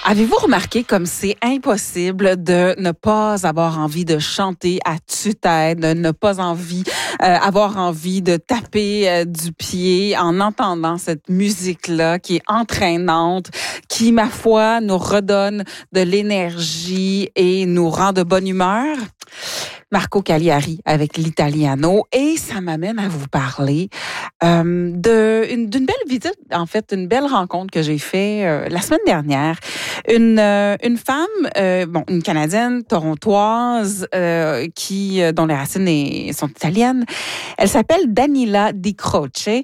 Avez-vous remarqué comme c'est impossible de ne pas avoir envie de chanter à tue-tête, de ne pas avoir envie de taper du pied en entendant cette musique-là qui est entraînante, qui, ma foi, nous redonne de l'énergie et nous rend de bonne humeur? Marco Cagliari avec l'Italiano, et ça m'amène à vous parler d'une belle visite, en fait, une belle rencontre que j'ai fait la semaine dernière. Une femme, une Canadienne torontoise dont les racines sont italiennes. Elle s'appelle Daniela Di Croce et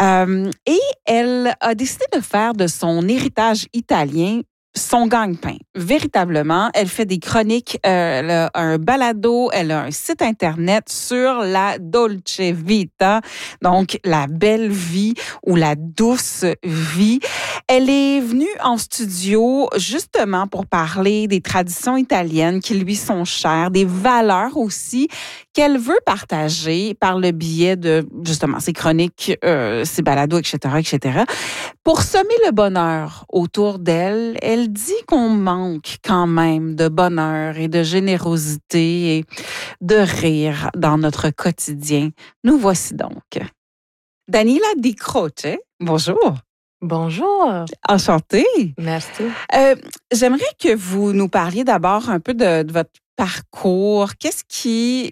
elle a décidé de faire de son héritage italien son gagne-pain, véritablement. Elle fait des chroniques, elle a un balado, elle a un site Internet sur la Dolce Vita, donc la belle vie ou la douce vie. Elle est venue en studio justement pour parler des traditions italiennes qui lui sont chères, des valeurs aussi qu'elle veut partager par le biais de, justement, ses chroniques, ses balados, etc., etc. Pour semer le bonheur autour d'elle, elle dit qu'on manque quand même de bonheur et de générosité et de rire dans notre quotidien. Nous voici donc. Daniela Di Croce, bonjour. Bonjour. Enchantée. Merci. J'aimerais que vous nous parliez d'abord un peu de votre parcours. Qu'est-ce qui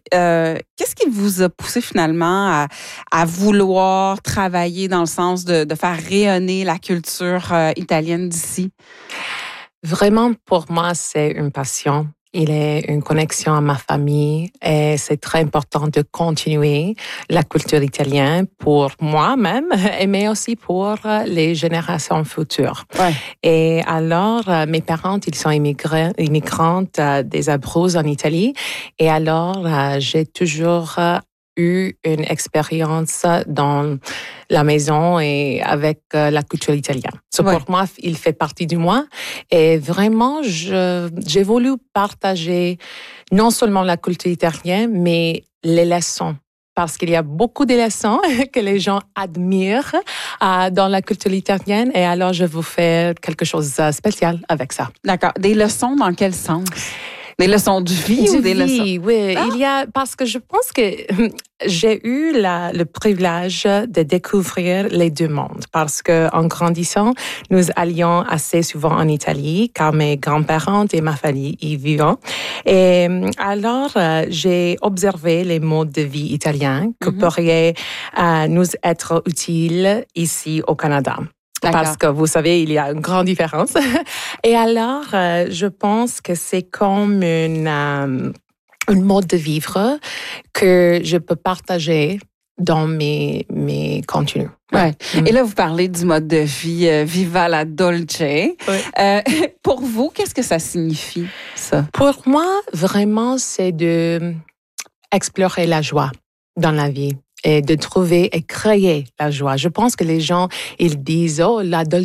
vous a poussé finalement à vouloir travailler dans le sens de faire rayonner la culture italienne d'ici? Vraiment, pour moi, c'est une passion. Il est une connexion à ma famille et c'est très important de continuer la culture italienne pour moi-même, mais aussi pour les générations futures. Ouais. Et alors, mes parents, ils sont immigrantes des Abruzes en Italie. Et alors, j'ai toujours eu une expérience dans la maison et avec la culture italienne. Ouais. Pour moi, il fait partie de moi. Et vraiment, j'ai voulu partager non seulement la culture italienne, mais les leçons. Parce qu'il y a beaucoup de leçons que les gens admirent dans la culture italienne. Et alors, je vous fais quelque chose de spécial avec ça. D'accord. Des leçons dans quel sens? Des leçons de vie ou des leçons? Oui. Il y a, parce que je pense que j'ai eu le privilège de découvrir les deux mondes. Parce que en grandissant, nous allions assez souvent en Italie, car mes grands-parents et ma famille y vivaient. Et alors, j'ai observé les modes de vie italiens qui pourraient nous être utiles ici au Canada. D'accord. Parce que vous savez, il y a une grande différence. Et alors, je pense que c'est comme une mode de vivre que je peux partager dans mes contenus. Ouais. Et là, vous parlez du mode de vie Viva la Dolce. Oui. Pour vous, qu'est-ce que ça signifie, ça? Pour moi, vraiment, c'est de explorer la joie dans la vie. Et de trouver et créer la joie. Je pense que les gens, ils disent, oh, la Dolce